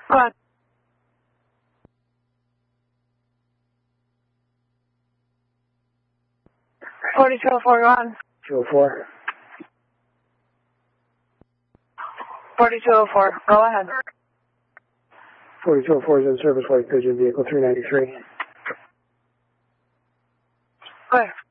Go ahead. 4204, go on. 204. 4204, go ahead. 4204 is in service, White Pigeon, vehicle 393. Go ahead.